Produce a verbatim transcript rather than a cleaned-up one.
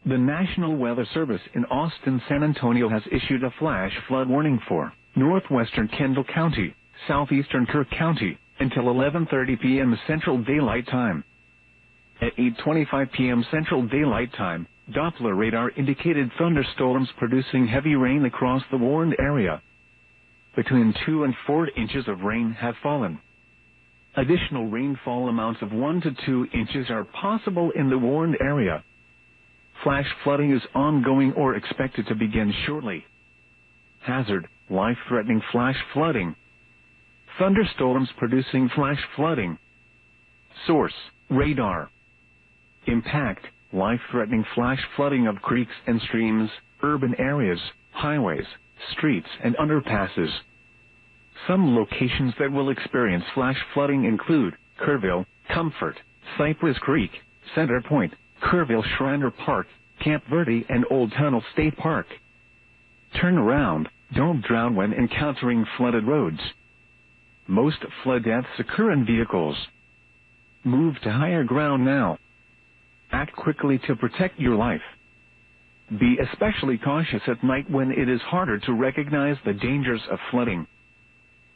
The National Weather Service in Austin, San Antonio has issued a flash flood warning for northwestern Kendall County, southeastern Kirk County, until eleven thirty p m Central Daylight Time. At eight twenty-five p m Central Daylight Time, Doppler radar indicated thunderstorms producing heavy rain across the warned area. Between two and four inches of rain have fallen. Additional rainfall amounts of one to two inches are possible in the warned area. Flash flooding is ongoing or expected to begin shortly. Hazard: life-threatening flash flooding. Thunderstorms producing flash flooding. Source: radar. Impact: life-threatening flash flooding of creeks and streams, urban areas, highways, streets and underpasses. Some locations that will experience flash flooding include Kerrville, Comfort, Cypress Creek, Center Point, Kerrville Shriner Park, Camp Verde and Old Tunnel State Park. Turn around, don't drown when encountering flooded roads. Most flood deaths occur in vehicles. Move to higher ground now. Act quickly to protect your life. Be especially cautious at night when it is harder to recognize the dangers of flooding.